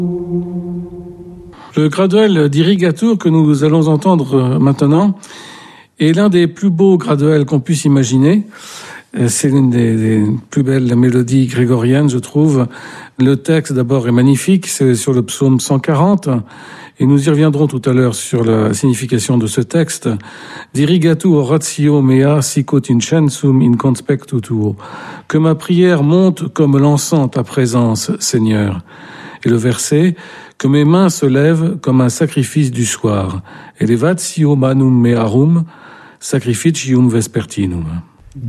Le graduel d'Irrigatur que nous allons entendre maintenant est l'un des plus beaux graduels qu'on puisse imaginer. C'est l'une des plus belles mélodies grégoriennes, je trouve. Le texte, d'abord, est magnifique. C'est sur le psaume 140. Et nous y reviendrons tout à l'heure sur la signification de ce texte. D'Irrigatur oratio mea sicut incensum in conspectu tuo. Que ma prière monte comme l'encens ta présence, Seigneur. Et le verset, que mes mains se lèvent comme un sacrifice du soir. Elevatio manum mearum, sacrificium vespertinum.